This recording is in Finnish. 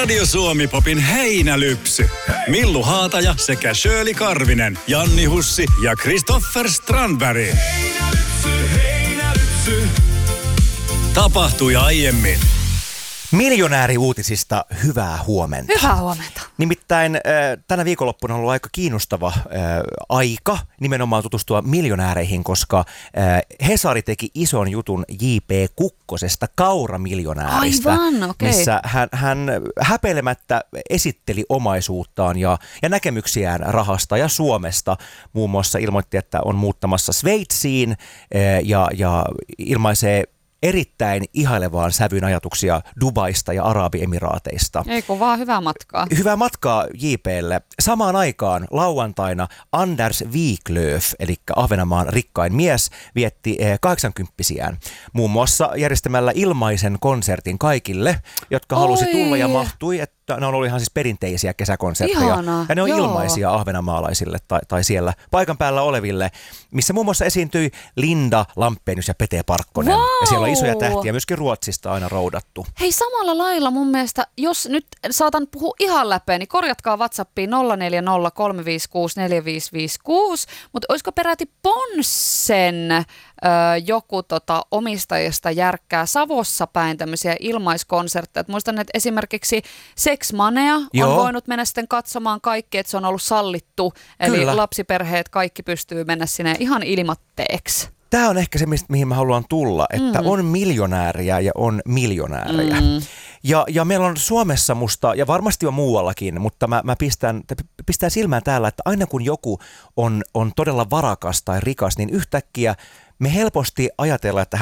Radio Suomi-popin heinälypsy. Millu Haataja sekä Shirley Karvinen, Janni Hussi ja Christopher Strandberg. Heinälypsy. Tapahtui aiemmin. Miljonääriuutisista hyvää huomenta. Hyvää huomenta. Nimittäin tänä viikonloppuna on ollut aika kiinnostava aika nimenomaan tutustua miljonääreihin, koska Hesari teki ison jutun J.P. Kukkosesta, kauramiljonääristä. Aivan, okei. Missä hän häpeilemättä esitteli omaisuuttaan ja näkemyksiään rahasta ja Suomesta. Muun muassa ilmoitti, että on muuttamassa Sveitsiin ja ilmaisee erittäin ihailevaan sävyyn ajatuksia Dubaista ja Arabiemiraateista. Ei kun vaan hyvää matkaa. Hyvää matkaa JP:lle. Samaan aikaan lauantaina Anders Wiklöf, eli Ahvenanmaan rikkain mies, vietti 80-vuotiaan. Muun muassa järjestämällä ilmaisen konsertin kaikille, jotka halusi tulla ja mahtui. Että ne oli ihan siis perinteisiä kesäkonsertteja. Ihanaa, ja ne on joo. ilmaisia ahvenanmaalaisille tai siellä paikan päällä oleville, missä muun muassa esiintyi Linda Lampenius ja Pete Parkkonen. Wow. Ja siellä on isoja tähtiä myöskin Ruotsista aina roudattu. Hei, samalla lailla mun mielestä, jos nyt saatan puhua ihan läpeä, niin korjatkaa WhatsAppiin 0403564556, mutta olisiko peräti Ponssen joku omistajista järkkää Savossa päin tämmöisiä ilmaiskonsertteja. Muistan, että esimerkiksi Sex Monea on voinut mennä sitten katsomaan kaikki, että se on ollut sallittu. Eli Kyllä. Lapsiperheet kaikki pystyy mennä sinne ihan ilmatteeksi. Tämä on ehkä se, mihin mä haluan tulla, että on miljonääriä ja on miljonäärejä. Ja meillä on Suomessa musta, ja varmasti on muuallakin, mutta mä pistän silmään täällä, että aina kun joku on todella varakas tai rikas, niin yhtäkkiä me helposti ajatellaan, että